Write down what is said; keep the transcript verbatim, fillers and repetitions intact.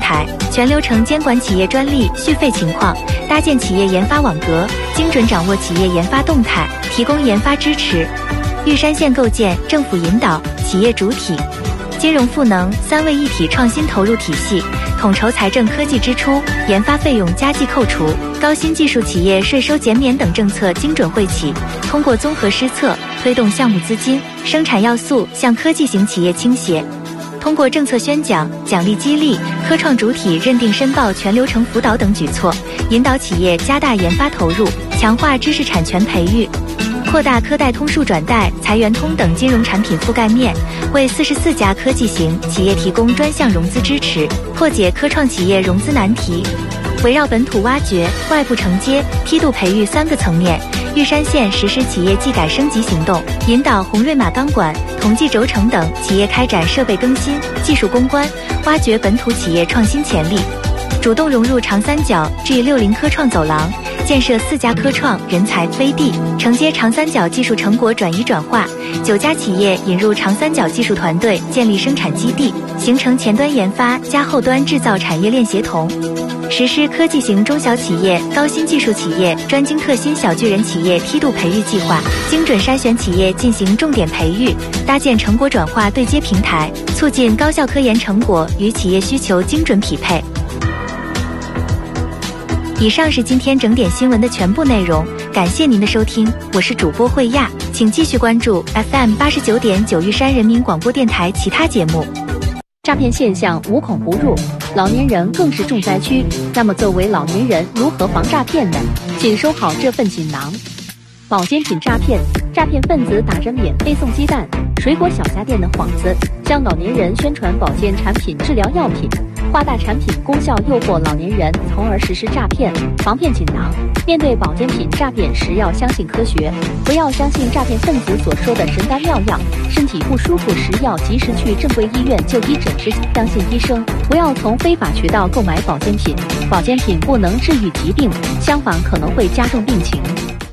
台，全流程监管企业专利续费情况，搭建企业研发网格，精准掌握企业研发动态，提供研发支持。玉山县构建政府引导、企业主体、金融赋能三位一体创新投入体系，统筹财政科技支出、研发费用加计扣除、高新技术企业税收减免等政策精准惠企，通过综合施策，推动项目资金、生产要素向科技型企业倾斜。通过政策宣讲、奖励激励、科创主体认定申报全流程辅导等举措，引导企业加大研发投入，强化知识产权培育，扩大科贷通数转贷、财源通等金融产品覆盖面，为四十四家科技型企业提供专项融资支持，破解科创企业融资难题。围绕本土挖掘、外部承接、梯度培育三个层面，玉山县实施企业技改升级行动，引导红瑞马钢管、同济轴承等企业开展设备更新、技术攻关，挖掘本土企业创新潜力，主动融入长三角 G 六十 科创走廊，建设四家科创人才飞地，承接长三角技术成果转移转化，九家企业引入长三角技术团队，建立生产基地，形成前端研发加后端制造产业链协同。实施科技型中小企业、高新技术企业、专精特新小巨人企业梯度培育计划，精准筛选企业进行重点培育，搭建成果转化对接平台，促进高校科研成果与企业需求精准匹配。以上是今天整点新闻的全部内容，感谢您的收听，我是主播慧亚，请继续关注 F M 八十九点九玉山人民广播电台其他节目。 诈骗现象无孔不入，老年人更是重灾区。那么作为老年人如何防诈骗呢？请收好这份锦囊。保健品诈骗，诈骗分子打着免费送鸡蛋、水果小家电的幌子，向老年人宣传保健产品、治疗药品，夸大产品功效诱惑老年人，从而实施诈骗。防骗锦囊：面对保健品诈骗时，要相信科学，不要相信诈骗分子所说的神丹妙药。身体不舒服时，要及时去正规医院就医诊治，相信医生，不要从非法渠道购买保健品。保健品不能治愈疾病，相反可能会加重病情。